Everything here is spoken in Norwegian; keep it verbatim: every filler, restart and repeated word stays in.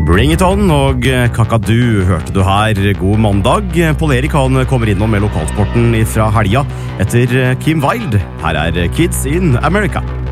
Bring it on og Kakadu hørte du her. God mandag. Paul Erik han kommer innom med lokalsporten fra helga etter Kim Wilde. Her er Kids in America.